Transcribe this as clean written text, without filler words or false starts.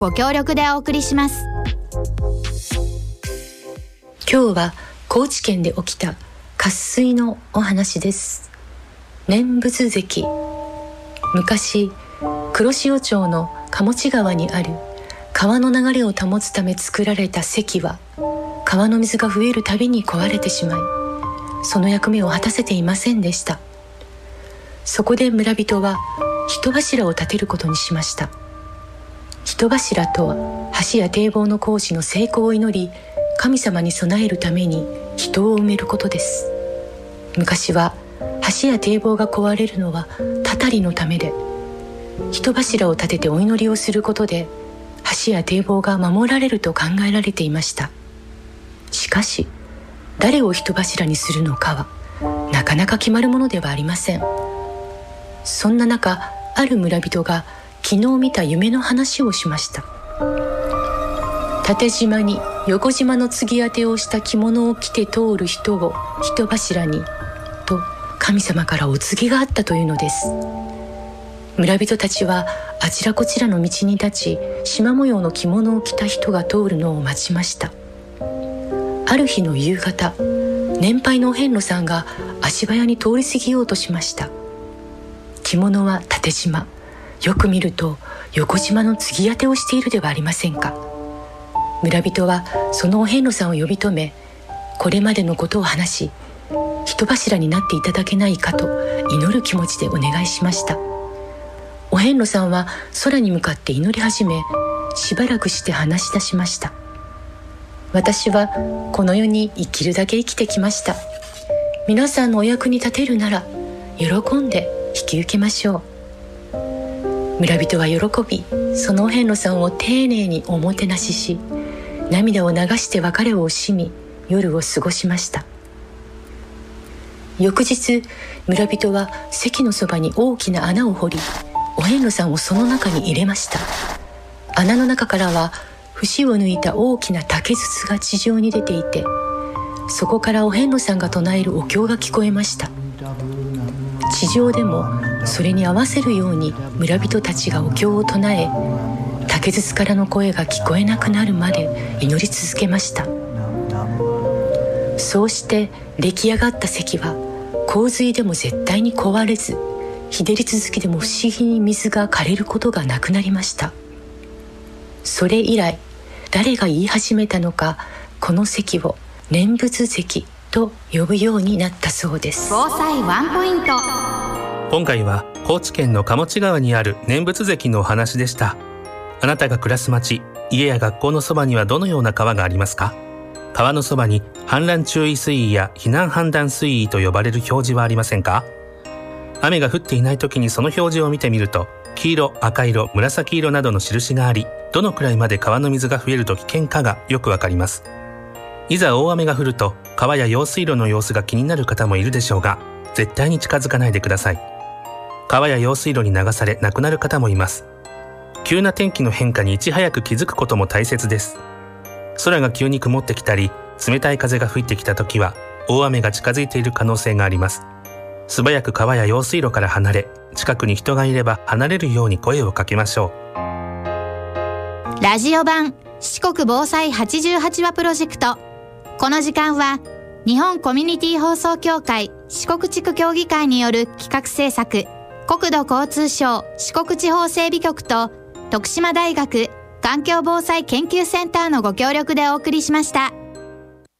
ご協力でお送りします。 今日は高知県で起きた渇水のお話です。念仏関。昔、黒潮町の鴨地川にある川の流れを保つため作られた関は、川の水が増えるたびに壊れてしまい、その役目を果たせていませんでした。そこで村人は人柱を建てることにしました。人柱とは、橋や堤防の工事の成功を祈り、神様に備えるために人を埋めることです。昔は橋や堤防が壊れるのはたたりのためで、人柱を立ててお祈りをすることで橋や堤防が守られると考えられていました。しかし、誰を人柱にするのかはなかなか決まるものではありません。そんな中、ある村人が昨日見た夢の話をしました。縦縞に横縞の継ぎ当てをした着物を着て通る人を人柱にと神様からお告げがあったというのです。村人たちはあちらこちらの道に立ち、縞模様の着物を着た人が通るのを待ちました。ある日の夕方、年配のお遍路さんが足早に通り過ぎようとしました。着物は縦縞、よく見ると横縞の継ぎ当てをしているではありませんか。村人はそのお遍路さんを呼び止め、これまでのことを話し、人柱になっていただけないかと祈る気持ちでお願いしました。お遍路さんは空に向かって祈り始め、しばらくして話し出しました。私はこの世に生きるだけ生きてきました。皆さんのお役に立てるなら喜んで引き受けましょう。村人は喜び、そのお遍路さんを丁寧におもてなしし、涙を流して別れを惜しみ、夜を過ごしました。翌日、村人は関のそばに大きな穴を掘り、お遍路さんをその中に入れました。穴の中からは節を抜いた大きな竹筒が地上に出ていて、そこからお遍路さんが唱えるお経が聞こえました。地上でもそれに合わせるように村人たちがお経を唱え、竹筒からの声が聞こえなくなるまで祈り続けました。そうして出来上がった関は、洪水でも絶対に壊れず、日照り続きでも不思議に水が枯れることがなくなりました。それ以来、誰が言い始めたのか、この関を念仏関と呼ぶようになったそうです。 防災ワンポイント。 今回は高知県の鴨地川にある念仏関のお話でした。あなたが暮らす町、家や学校のそばにはどのような川がありますか？川のそばに氾濫注意水位や避難判断水位と呼ばれる表示はありませんか？雨が降っていない時にその表示を見てみると、黄色、赤色、紫色などの印があり、どのくらいまで川の水が増えると危険かがよくわかります。いざ大雨が降ると、川や用水路の様子が気になる方もいるでしょうが、絶対に近づかないでください。川や用水路に流され亡くなる方もいます。急な天気の変化にいち早く気づくことも大切です。空が急に曇ってきたり、冷たい風が吹いてきた時は、大雨が近づいている可能性があります。素早く川や用水路から離れ、近くに人がいれば離れるように声をかけましょう。ラジオ版四国防災88話プロジェクト。この時間は日本コミュニティ放送協会四国地区協議会による企画制作、国土交通省四国地方整備局と徳島大学環境防災研究センターのご協力でお送りしました。